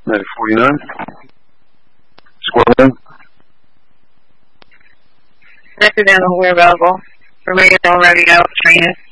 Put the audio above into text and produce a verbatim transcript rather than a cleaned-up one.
Medic forty-nine. Squad nine. Accidental, we're available. Remain on ready out, training.